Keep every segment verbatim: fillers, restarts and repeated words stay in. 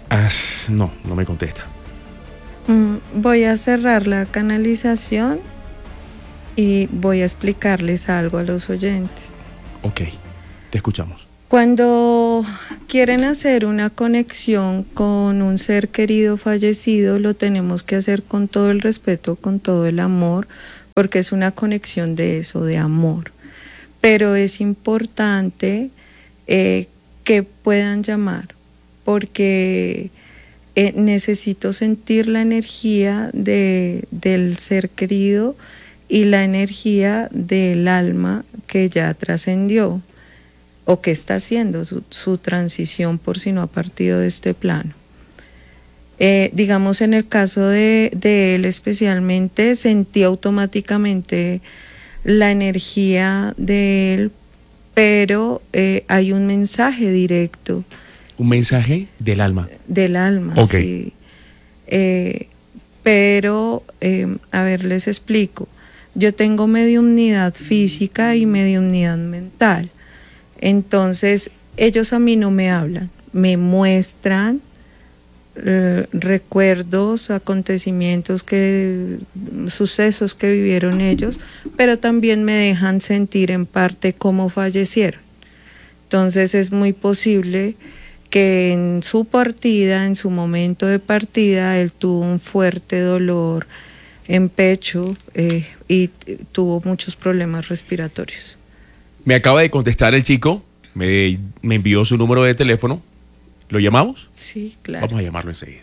Ah, no, no me contesta. Mm, voy a cerrar la canalización y voy a explicarles algo a los oyentes. Ok, te escuchamos. Cuando quieren hacer una conexión con un ser querido fallecido, lo tenemos que hacer con todo el respeto, con todo el amor, porque es una conexión de eso, de amor. Pero es importante eh, que puedan llamar, porque eh, necesito sentir la energía de, del ser querido y la energía del alma que ya trascendió o que está haciendo su, su transición por si no ha partido de este plano. Eh, digamos, en el caso de, de él especialmente, sentí automáticamente la energía de él, pero eh, hay un mensaje directo. ¿Un mensaje del alma? Del alma, okay. Sí. Eh, pero, eh, a ver, les explico. Yo tengo mediumnidad física y mediumnidad mental. Entonces, ellos a mí no me hablan, me muestran eh, recuerdos, acontecimientos, que, sucesos que vivieron ellos, pero también me dejan sentir en parte cómo fallecieron. Entonces, es muy posible que en su partida, en su momento de partida, él tuvo un fuerte dolor en pecho eh, y tuvo muchos problemas respiratorios. Me acaba de contestar el chico, me, me envió su número de teléfono. ¿Lo llamamos? Sí, claro. Vamos a llamarlo enseguida.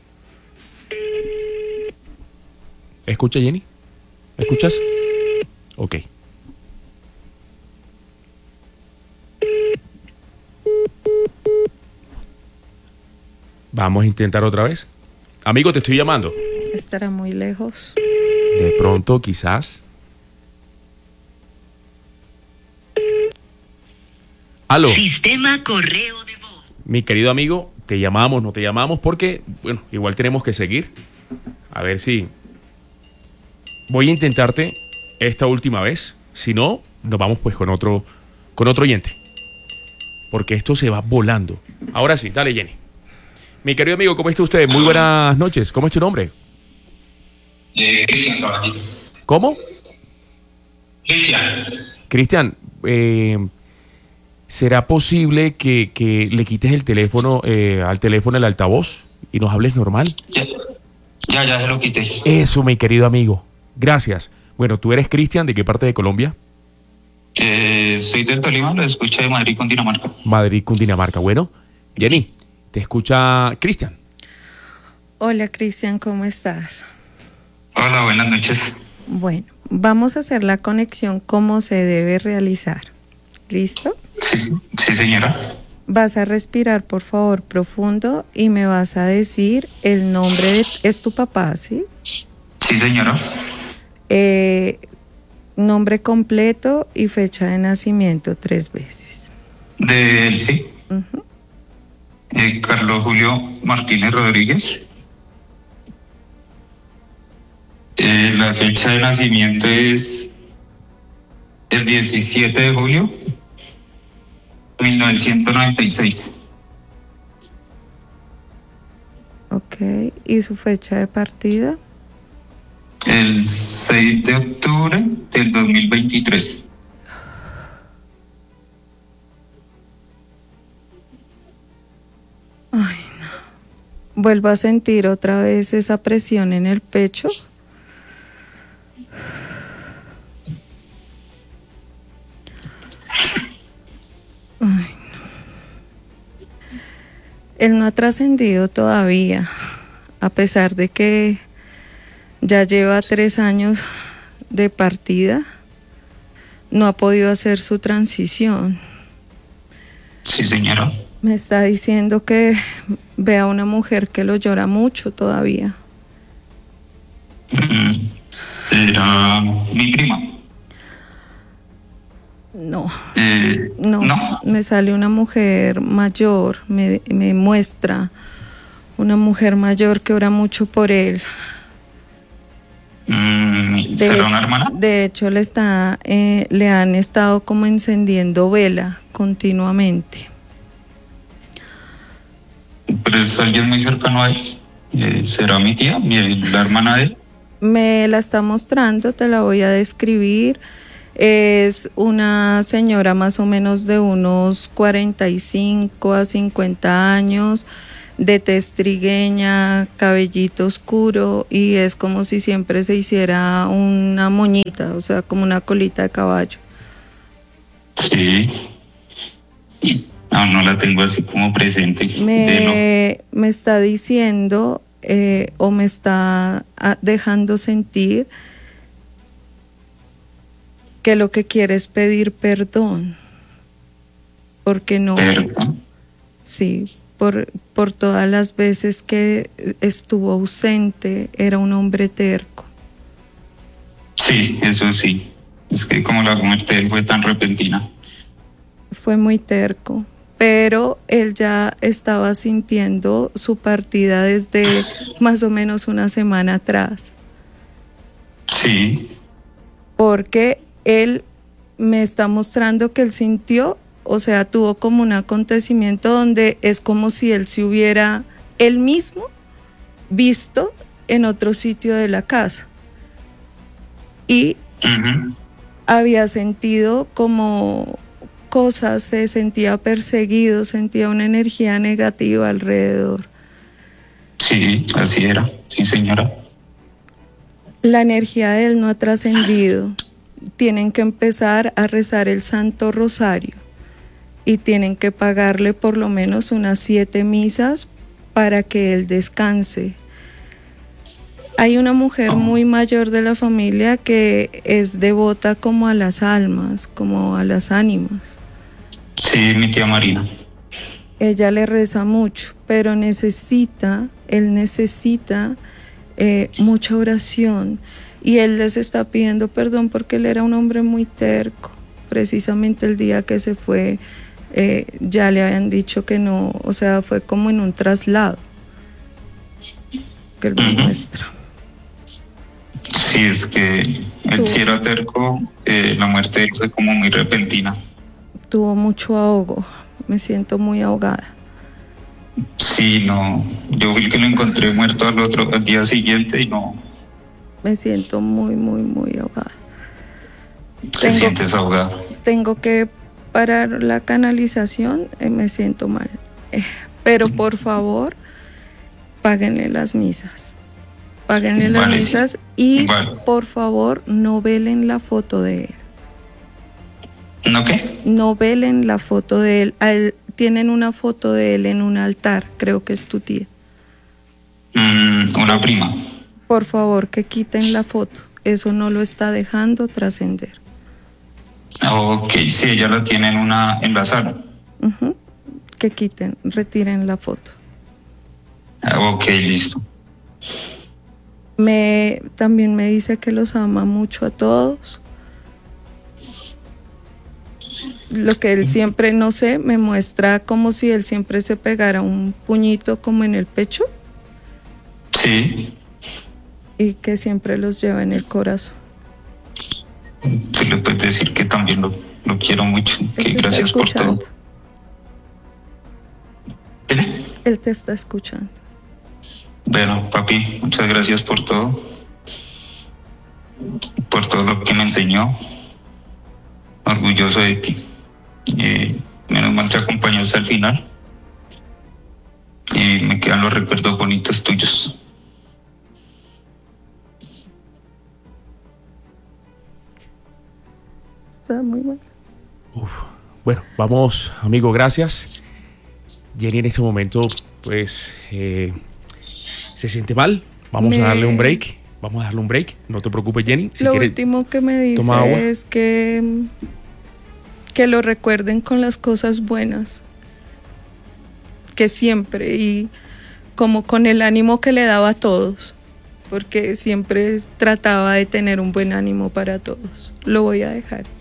¿Escucha, Jenny? ¿Me escuchas? Ok. Vamos a intentar otra vez. Amigo, te estoy llamando. Estará muy lejos. De pronto, quizás. Aló. Sistema correo de voz. Mi querido amigo, te llamamos, no te llamamos porque, bueno, igual tenemos que seguir. A ver si... Voy a intentarte esta última vez. Si no, nos vamos pues con otro, con otro oyente. Porque esto se va volando. Ahora sí, dale, Jenny. Mi querido amigo, ¿cómo está usted? Muy buenas noches. ¿Cómo es tu nombre? Eh, Cristian, caballito. ¿Cómo? Cristian. Cristian, eh... ¿será posible que, que le quites el teléfono eh, al teléfono el altavoz y nos hables normal? Ya, ya, ya se lo quité. Eso, mi querido amigo. Gracias. Bueno, ¿tú eres Cristian? ¿De qué parte de Colombia? Eh, soy del Tolima, lo escucho de Madrid, Cundinamarca. Madrid, Cundinamarca. Bueno, Jenny, te escucha Cristian. Hola, Cristian, ¿cómo estás? Hola, buenas noches. Bueno, vamos a hacer la conexión como se debe realizar. ¿Listo? Sí, sí, señora. Vas a respirar, por favor, profundo y me vas a decir el nombre de... ¿Es tu papá, sí? Sí, señora. Eh, nombre completo y fecha de nacimiento tres veces. De él, sí. Uh-huh. Eh, Carlos Julio Martínez Rodríguez. Eh, la fecha de nacimiento es el diecisiete de julio de mil novecientos noventa y seis. Ok, ¿y su fecha de partida? El seis de octubre del dos mil veintitrés. Ay, no. Vuelvo a sentir otra vez esa presión en el pecho. Ay, no. Él no ha trascendido todavía, a pesar de que ya lleva tres años de partida, no ha podido hacer su transición. Sí, señora. Me está diciendo que ve a una mujer que lo llora mucho todavía. Era mi prima. No, Eh, no, no. me sale una mujer mayor, me, me muestra una mujer mayor que ora mucho por él. Mm, De, ¿Será una hermana? de hecho, le, está, eh, le han estado como encendiendo vela continuamente. Pero es alguien muy cercano a él. Eh, ¿Será mi tía, mi, la hermana de él? Me la está mostrando, te la voy a describir. Es una señora más o menos de unos cuarenta y cinco a cincuenta años, de tez trigueña, cabellito oscuro, y es como si siempre se hiciera una moñita, o sea, como una colita de caballo. Sí. No, no la tengo así como presente. Me, me está diciendo eh, o me está ah, dejando sentir que lo que quiere es pedir perdón, porque no, ¿Perdón? sí, por, por todas las veces que estuvo ausente, era un hombre terco. Sí, eso sí. Es que como la muerte de él fue tan repentina. Fue muy terco, pero él ya estaba sintiendo su partida desde más o menos una semana atrás. Sí. Porque él me está mostrando que él sintió, o sea, tuvo como un acontecimiento donde es como si él se hubiera, él mismo, visto en otro sitio de la casa. Y Uh-huh. había sentido como cosas, se sentía perseguido, sentía una energía negativa alrededor. Sí, así era. Sí, señora. La energía de él no ha trascendido. Tienen que empezar a rezar el Santo Rosario y tienen que pagarle por lo menos unas siete misas para que él descanse. Hay una mujer muy mayor de la familia que es devota como a las almas, como a las ánimas. Sí, mi tía Marina. Ella le reza mucho, pero necesita, él necesita eh, mucha oración. Y él les está pidiendo perdón porque él era un hombre muy terco. Precisamente el día que se fue, eh, ya le habían dicho que no, o sea, fue como en un traslado que él me Ujú. muestra. Sí, es que él sí era terco. Eh, la muerte de él fue como muy repentina. Tuvo mucho ahogo, me siento muy ahogada. Sí, no. Yo vi que lo encontré muerto al otro, al día siguiente y no. Me siento muy, muy, muy ahogada. Te Tengo- sientes ahogada. Tengo que parar la canalización, eh, me siento mal. Eh, pero por favor, páguenle las misas. Páguenle las Vale, sí. misas y Vale. por favor no velen la foto de él. ¿No qué? No velen la foto de él. A él- tienen una foto de él en un altar, creo que es tu tía. Mm, una prima. Por favor, que quiten la foto. Eso no lo está dejando trascender. Ok, sí, ella la tiene en una, en la sala. Ujú. Que quiten, retiren la foto. Ah, ok, listo. Me, también me dice que los ama mucho a todos. Lo que él siempre, no sé, me muestra como si él siempre se pegara un puñito como en el pecho Sí, y que siempre los lleva en el corazón. tú le puedes decir que también lo, lo quiero mucho. Él Que te está gracias por escuchando. todo. ¿Tiene? Él te está escuchando. Bueno, papi, muchas gracias por todo. Por todo lo que me enseñó. Orgulloso de ti. Eh, menos mal te acompañó hasta el final. Y me quedan los recuerdos bonitos tuyos. Está muy mal. Uf. Bueno, vamos, amigo, gracias. Jenny en este momento, pues, eh, se siente mal. Vamos Me- a darle un break. Vamos a darle un break. No te preocupes, Jenny. Si Lo quieres, último que me dice toma agua. es que, que lo recuerden con las cosas buenas. Que siempre, y como con el ánimo que le daba a todos. Porque siempre trataba de tener un buen ánimo para todos. Lo voy a dejar.